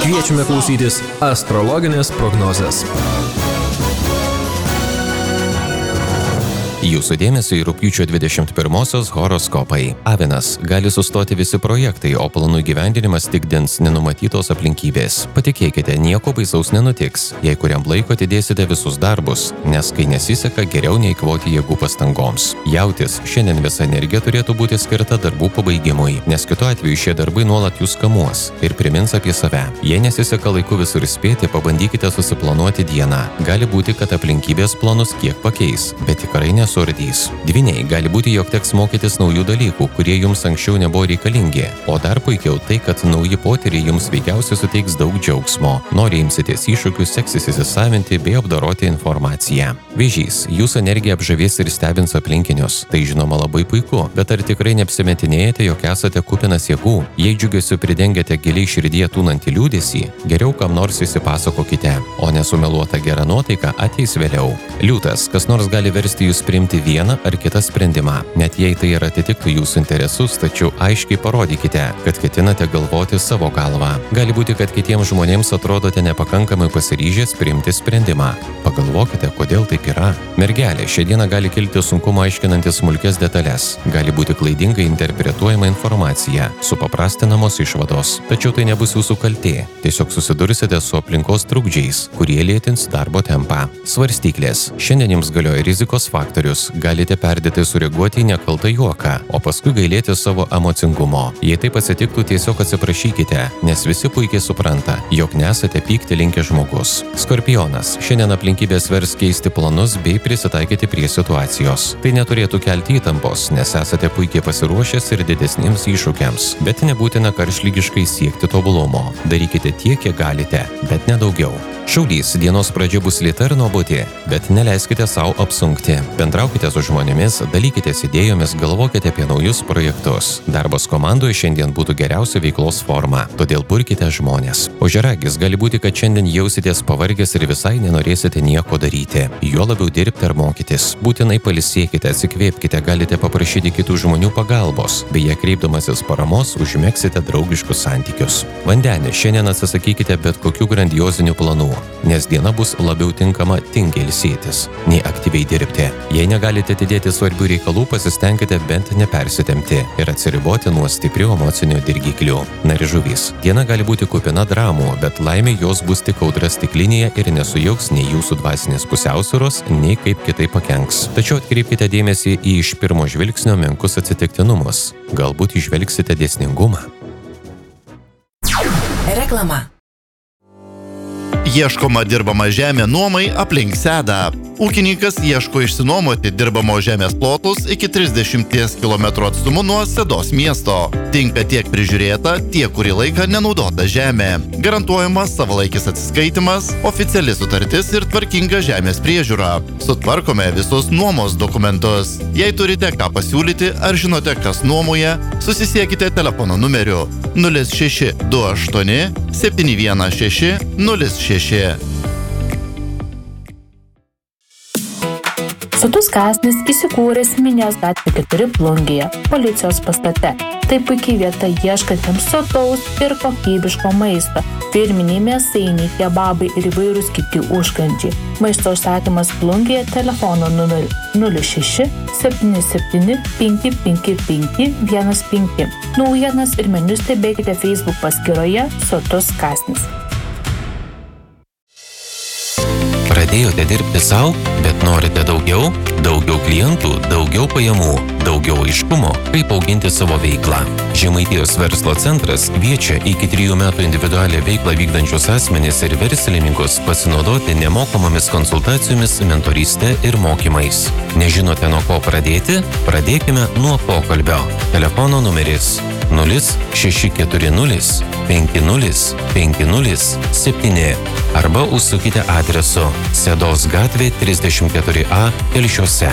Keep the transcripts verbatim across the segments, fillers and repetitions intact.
Kviečiame klausytis astrologinės prognozės. Jūsų dėmesio į rugpjūčio dvidešimt pirmosios horoskopai. Avinas, gali sustoti visi projektai, o planų įgyvendinimas tik dins nenumatytos aplinkybės. Patikėkite, nieko baisaus nenutiks, jei kuriam laiko atidėsite visus darbus, nes kai nesiseka, geriau neįkvoti jėgų pastangoms. Jautis, šiandien visa energija turėtų būti skirta darbų pabaigimui, nes kitu atveju šie darbai nuolat jūs kamuos ir primins apie save. Jei nesiseka laiku visur spėti, pabandykite susiplanuoti dieną. Gali būti, kad aplinkybės planus kiek pakeis, bet tikrai nesu surdys. Dvyniai, gali būti, jog teks mokytis naujų dalykų, kurie jums anksčiau nebuvo reikalingi, o dar puikiau tai, kad nauji potyriai jums veikiausiai suteiks daug džiaugsmo. Nori imsitės iššūkių, seksis įsisavinti bei apdoroti informaciją. Vėžys, jūsų energija apžavės ir stebins aplinkinius. Tai žinoma labai puiku, bet ar tikrai neapsimetinėjate, jog esate kupinas jėgų? Jei džiugesiu pridengiate giliai širdyje tūnantį liūdesį, geriau kam nors įsipasakokite, o nesumeluota gera nuotaika ateis vėliau. Liūtas, kas nors gali versti jūs priimti vieną ar kitą sprendimą, net jei tai ir atitiktų jūsų interesus, tačiau aiškiai parodykite, kad ketinate galvoti savo galvą. Gali būti, kad kitiems žmonėms atrodote nepakankamai pasiryžęs priimti sprendimą. Pagalvokite, kodėl taip yra. Mergelė, šią dieną gali kilti sunkumo aiškinantis smulkes detalės. Gali būti klaidingai interpretuojama informacija, supaprastinamos išvados. Tačiau tai nebus jūsų kaltė. Tiesiog susidursite su aplinkos trukdžiais, kurie lėtins darbo tempą. Svarstyklės. Šiandien jums galioja rizikos faktorius. Galite perdėtai sureaguoti į nekaltą juoką, o paskui gailėti savo emocingumo. Jei taip atsitiktų, tiesiog atsiprašykite, nes visi puikiai supranta, jog nesate pykti linkę žmogus. Skorpionas, šiandien aplinkybės vers keisti planus bei prisitaikyti prie situacijos. Tai neturėtų kelti įtampos, nes esate puikiai pasiruošęs ir didesniems iššūkiams, bet nebūtina karštlygiškai siekti tobulumo. Darykite tiek, kiek galite, bet nedaugiau. Šaulys, dienos pradžia bus lėta ir nuobodi, bet neleiskite savo apsunkti. Bendraukite su žmonėmis, dalykitės idėjomis, galvokite apie naujus projektus. Darbas komandoje šiandien būtų geriausia veiklos forma, todėl burkite žmonės. Ožiaragis, gali būti, kad šiandien jausitės pavargęs ir visai nenorėsite nieko daryti. Juo labiau dirbti ar mokytis. Būtinai pailsėkite, atsikvėpkite, galite paprašyti kitų žmonių pagalbos. Beje, kreipdamasis paramos, užmegsite draugiškus santykius. Vandenė, šiandien atsisakykite bet kokių grandiozinių planų, nes diena bus labiau tinkama tingiai ilsėtis, nei aktyviai dirbti. Jei negalite atidėti svarbių reikalų, pasistengkite bent nepersitempti ir atsiriboti nuo stiprių emocinių dirgiklių. Na ir žuvys. Diena gali būti kupina dramų, bet laimė jos bus tik audra stiklinėje ir nesujauks nei jūsų dvasinės pusiausvyros, nei kaip kitai pakenks. Tačiau atkreipkite dėmesį į iš pirmo žvilgsnio menkus atsitiktinumus. Galbūt įžvelgsite dėsningumą. Reklama. Ieškoma dirbama žemė nuomai aplink Sedą. Ūkininkas ieško išsinuomoti dirbamo žemės plotus iki trisdešimties kilometrų atstumu nuo Sedos miesto. Tinka tiek prižiūrėta, tiek kurį laiką nenaudota žemė. Garantuojamas savalaikis atsiskaitimas, oficiali sutartis ir tvarkinga žemės priežiūra. Sutvarkome visus nuomos dokumentus. Jei turite ką pasiūlyti ar žinote, kas nuomoja, susisiekite telefono numeriu nulis šeši du aštuoni septyni vienas šeši nulis šeši. Sotus kąsnis įsikūręs Minijos gatvė keturi Plungėje, policijos pastate. Tai puikiai vieta ieškantiems sotaus ir kokybiško maisto. Firminiai mėsainiai, kebabai ir įvairūs kiti užkandžiai. Maisto užsakymas Plungėje telefonu numeriu nulis šeši septyni septyni penki penki penki vienas penki. Naujienas ir meniu stebėkite Facebook paskyroje Sotus kąsnis. Pradėjote dirbti savo, bet norite daugiau? Daugiau klientų, daugiau pajamų, daugiau aiškumo, kaip auginti savo veiklą. Žemaitijos verslo centras kviečia iki trijų metų individualią veiklą vykdančius asmenis ir verslininkus pasinaudoti nemokamomis konsultacijomis, mentoryste ir mokymais. Nežinote nuo ko pradėti? Pradėkime nuo pokalbio. Telefono numeris nulis šeši keturi nulis penki nulis penki nulis septyni arba užsukite adresu Sedos gatvė trisdešimt keturi A Telšiuose.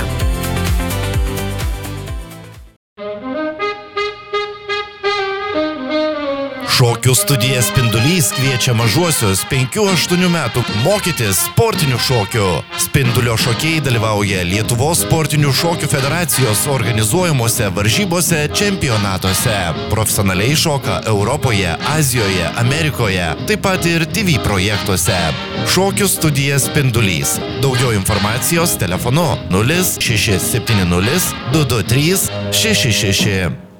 Šokių studija Spindulys kviečia mažuosius penkių aštuonių metų mokytis sportinių šokių. Spindulio šokiai dalyvauja Lietuvos sportinių šokių federacijos organizuojamuose varžybose čempionatuose. Profesionaliai šoka Europoje, Azijoje, Amerikoje, taip pat ir T V projektuose. Šokių studija Spindulys. Daugiau informacijos telefonu nulis šeši septyni nulis du du trys šeši šeši.